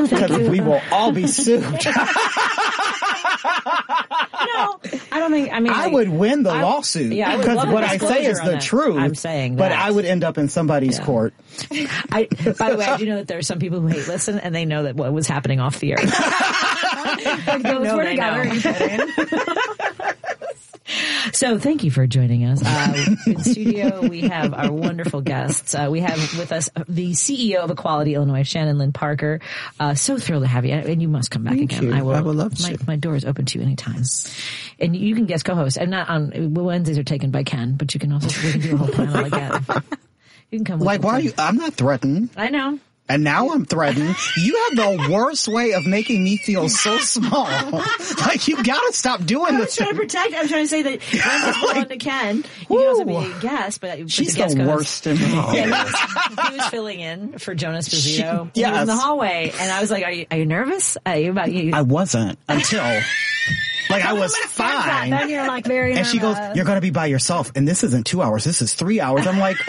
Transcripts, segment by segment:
Oh, thank you. We will all be sued. No, I don't think. I mean, I would win the lawsuit. Yeah, because what I say is the truth. I'm saying but that. I would end up in somebody's court. By the way, I do know that there are some people who hate Listen, and they know that what was happening off the air. We're together. So thank you for joining us. In studio, we have our wonderful guests. We have with us the CEO of Equality Illinois, Shannon Lynn Parker. So thrilled to have you, and you must come back Thank again. you. I would love to. My door is open to you anytime. And you can guest co-host. I'm not on Wednesdays are taken by Ken, but we can do a whole panel again. You can come. Like, why are you? I'm not threatened. I know. And now I'm threatened. You have the worst way of making me feel so small. Like, you gotta stop doing this. I'm trying to say that Wednesdays belong to Ken. You can also be a guest, but she's the guest the co-host. worst in the hall. Yeah, he was filling in for Jonas Pizzito. Yes. He was in the hallway, and I was like, "Are you nervous? I wasn't until. Like, I was fine. Then you're like very nervous. And she goes, "You're going to be by yourself. And this isn't 2 hours. This is 3 hours." I'm like,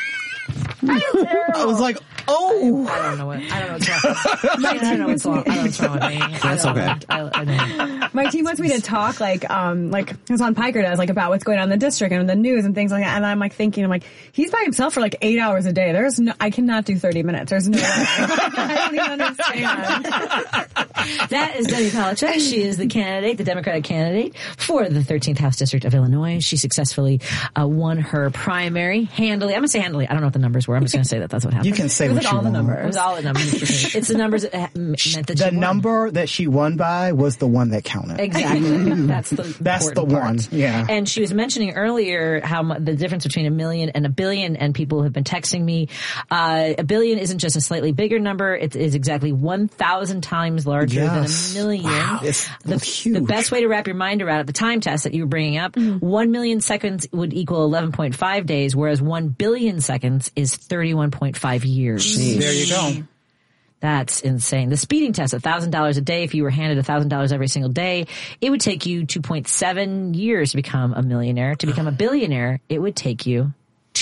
I was like, oh. I don't know what's wrong. I don't know what's wrong with me. That's okay. I know. My team wants me to talk like Hassan Piker does, like about what's going on in the district and the news and things like that. And I'm like thinking, he's by himself for like 8 hours a day. I cannot do 30 minutes. There's no way. I don't even understand. That is Debbie Palachuk. She is the Democratic candidate for the 13th House District of Illinois. She successfully won her primary handily. I'm going to say handily. I don't know what the numbers were. I'm just going to say that's what happened. You can say what you all the want. numbers. It was all the numbers. It's the numbers that meant that the she won. number that she won by was the one that counted. Exactly. That's the one. Part. Yeah. And she was mentioning earlier how the difference between $1 million and $1 billion, and people have been texting me. $1 billion isn't just a slightly bigger number; it is exactly 1,000 times larger than $1 million. Wow. It's huge. The best way to wrap your mind around it, the time test that you were bringing up, 1 million seconds would equal 11.5 days, whereas 1 billion seconds is 31.5 years. There you go. That's insane. The speeding test, $1,000 a day. If you were handed $1,000 every single day, it would take you 2.7 years to become a millionaire. To become a billionaire, it would take you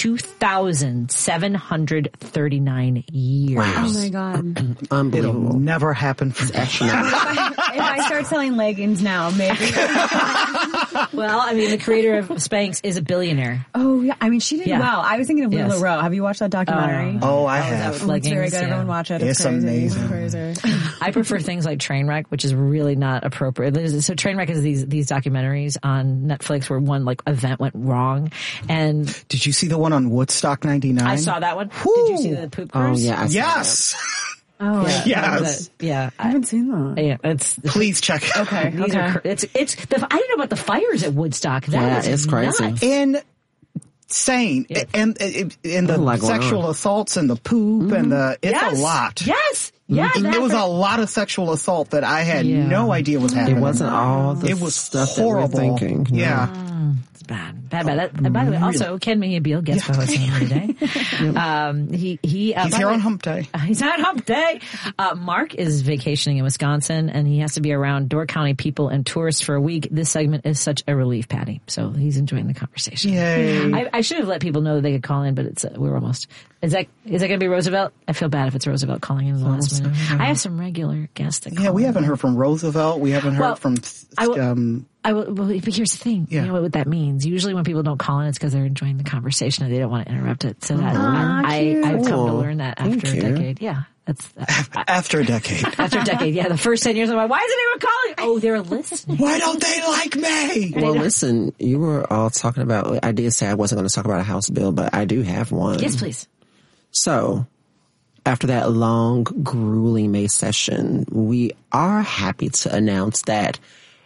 2,739 years. Wow. Oh my God. Unbelievable. It'll never happen for If I start selling leggings now, maybe. Well, I mean, the creator of Spanx is a billionaire. Oh, yeah. I mean, she did well. I was thinking of Lula Rowe. Have you watched that documentary? Oh, I have. It's very good. Everyone watch it. It's crazy. amazing. It's crazy. I prefer things like Trainwreck, which is really not appropriate. So Trainwreck is these documentaries on Netflix where one event went wrong. And did you see the one on Woodstock 99? I saw that one. Woo. Did you see the poop cruise? Oh, yeah. Yes. Oh, yes. Yeah. I haven't seen that. Yeah, Please check it out. Okay. These are, I didn't know about the fires at Woodstock. It's crazy. Nuts. Insane. Yeah. And the sexual assaults and the poop and it's a lot. Yes. Yeah. It was a lot of sexual assault that I had no idea was happening. It wasn't all the it was stuff horrible. that we're thinking. Yeah. It's bad. And by the way, also Ken Mayhew guest co-hosting here today. He's here on Hump Day. He's on Hump Day. Mark is vacationing in Wisconsin, and he has to be around Door County people and tourists for a week. This segment is such a relief, Patty. So he's enjoying the conversation. Yay! I should have let people know that they could call in, but we're almost. Is that going to be Roosevelt? I feel bad if it's Roosevelt calling in the last minute. I have some regular guests that call. Yeah, we haven't heard from Roosevelt. We haven't heard from. But here's the thing. Yeah. You know what that means? Usually when people don't call in, it's because they're enjoying the conversation and they don't want to interrupt it. So that I've come to learn that after a decade. Yeah. After a decade. After a decade. Yeah. The first 10 years, I'm like, why isn't anyone calling? Oh, they're listening. Why don't they like me? Well, listen, you were all talking about, I did say I wasn't going to talk about a House bill, but I do have one. Yes, please. So, after that long, grueling May session, we are happy to announce that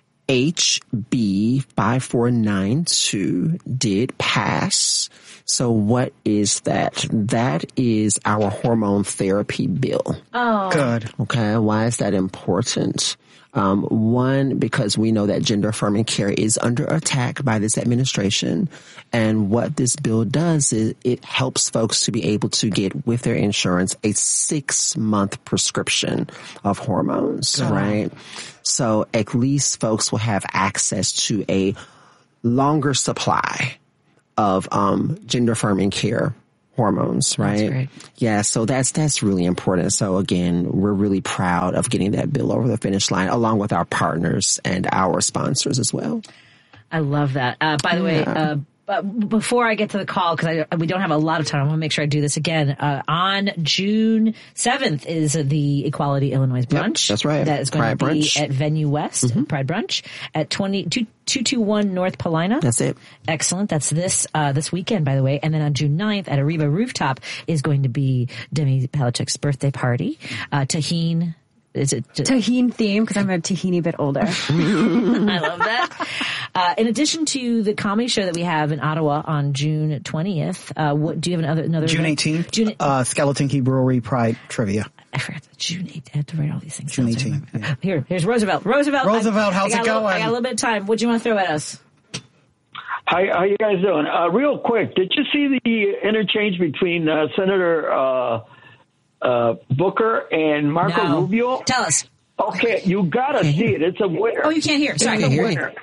HB 5492 did pass. So what is that? That is our hormone therapy bill. Oh. Good. Okay. Why is that important? One, because we know that gender affirming care is under attack by this administration. And what this bill does is it helps folks to be able to get with their insurance a 6-month prescription of hormones, right? So at least folks will have access to a longer supply of gender affirming care hormones, right? That's great. Yeah, so that's really important. So again, we're really proud of getting that bill over the finish line, along with our partners and our sponsors as well. I love that. By the way, but before I get to the call, because we don't have a lot of time, I want to make sure I do this again. On June 7th is the Equality Illinois Brunch. Yep, that's right. That is going Pride to be Brunch. at Venue West, Pride Brunch, at 221 North Paulina. That's it. Excellent. That's this weekend, by the way. And then on June 9th at Ariba Rooftop is going to be Demi Palachuk's birthday party. Tahine. Is it Tahine theme, because I'm a teeny bit older. I love that. In addition to the comedy show that we have in Ottawa on June 20th, what do you have another June event? 18th, Skeleton Key Brewery Pride Trivia. I forgot June 8th. I had to write all these things. June 18th. Yeah. Here's Roosevelt. Roosevelt, how's it going? I got a little bit of time. What do you want to throw at us? How you guys doing? Real quick, did you see the interchange between Senator Booker and Marco Rubio? Tell us. Okay, you gotta see it. It's a winner. Oh, you can't hear. Sorry, it's a winner.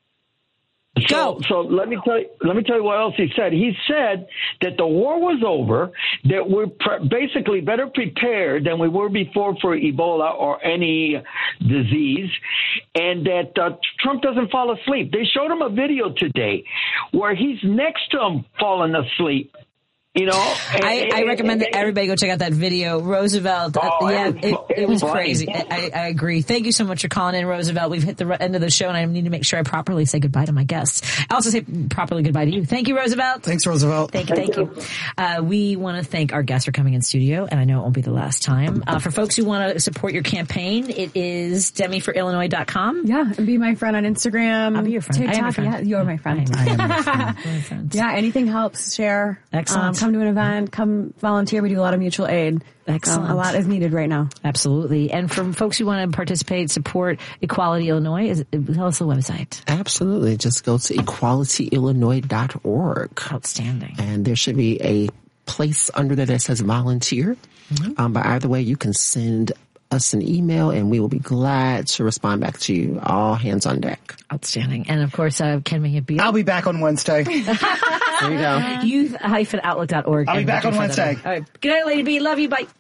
So let me tell you what else he said. He said that the war was over, that we're basically better prepared than we were before for Ebola or any disease, and that Trump doesn't fall asleep. They showed him a video today where he's next to him falling asleep. You know, I recommend that everybody go check out that video. Roosevelt, it was crazy. I agree. Thank you so much for calling in, Roosevelt. We've hit the end of the show, and I need to make sure I properly say goodbye to my guests. I also say properly goodbye to you. Thank you, Roosevelt. Thanks, Roosevelt. Thank you. We want to thank our guests for coming in studio, and I know it won't be the last time. For folks who want to support your campaign, it is DemiForIllinois.com. Yeah, and be my friend on Instagram. I'll be your friend. TikTok. I am your friend. Yeah, you're my friend. I am your friend. Yeah, anything helps. Share. Excellent. Come to an event. Come volunteer. We do a lot of mutual aid. Excellent. A lot is needed right now. Absolutely. And for folks who want to participate, support Equality Illinois, tell us the website. Absolutely. Just go to equalityillinois.org. Outstanding. And there should be a place under there that says volunteer. But either way, you can send us an email and we will be glad to respond back to you. All hands on deck. Outstanding. And of course, Ken Mejia. I'll be back on Wednesday. There you go. Youth-outlook.org. I'll be back on Wednesday. All right. Good night, Lady B. Love you. Bye.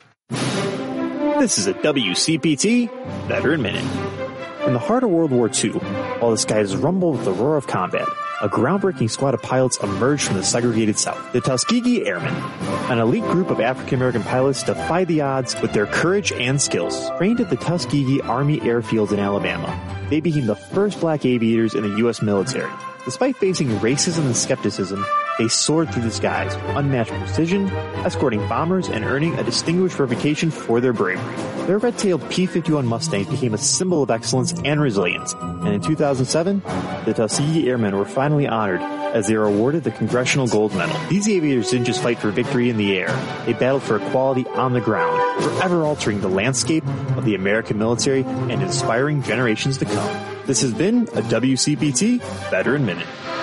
This is a WCPT Veteran Minute. In the heart of World War II, while the skies rumbled with the roar of combat, a groundbreaking squad of pilots emerged from the segregated South. The Tuskegee Airmen, an elite group of African-American pilots, defied the odds with their courage and skills. Trained at the Tuskegee Army Airfield in Alabama, they became the first black aviators in the U.S. military. Despite facing racism and skepticism, they soared through the skies with unmatched precision, escorting bombers and earning a distinguished reputation for their bravery. Their red-tailed P-51 Mustangs became a symbol of excellence and resilience, and in 2007, the Tuskegee Airmen were finally honored as they were awarded the Congressional Gold Medal. These aviators didn't just fight for victory in the air, they battled for equality on the ground, forever altering the landscape of the American military and inspiring generations to come. This has been a WCPT Veteran Minute.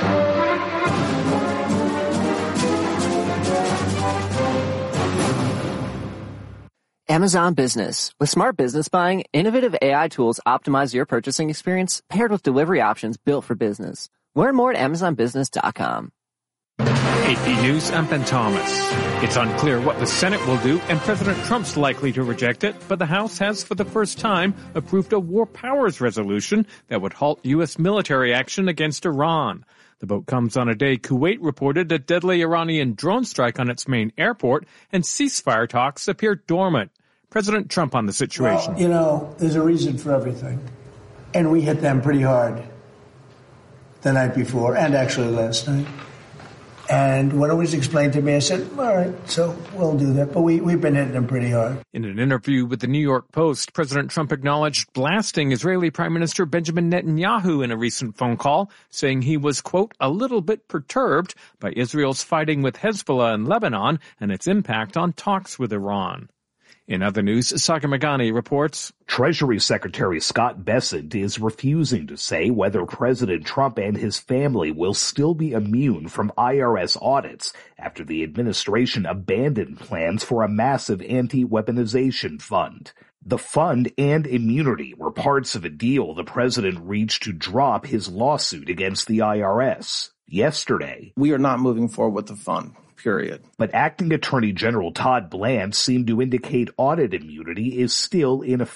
Amazon Business. With smart business buying, innovative AI tools optimize your purchasing experience paired with delivery options built for business. Learn more at AmazonBusiness.com. AP News, I'm Ben Thomas. It's unclear what the Senate will do, and President Trump's likely to reject it, but the House has for the first time approved a war powers resolution that would halt U.S. military action against Iran. The vote comes on a day Kuwait reported a deadly Iranian drone strike on its main airport, and ceasefire talks appear dormant. President Trump on the situation. Well, you know, there's a reason for everything. And we hit them pretty hard the night before, and actually last night. And when it was explained to me, I said, all right, so we'll do that. But we've been hitting them pretty hard. In an interview with the New York Post, President Trump acknowledged blasting Israeli Prime Minister Benjamin Netanyahu in a recent phone call, saying he was, quote, a little bit perturbed by Israel's fighting with Hezbollah in Lebanon and its impact on talks with Iran. In other news, Sagar Meghani reports, Treasury Secretary Scott Bessent is refusing to say whether President Trump and his family will still be immune from IRS audits after the administration abandoned plans for a massive anti-weaponization fund. The fund and immunity were parts of a deal the president reached to drop his lawsuit against the IRS yesterday. We are not moving forward with the fund. period. But Acting Attorney General Todd Bland seemed to indicate audit immunity is still in effect.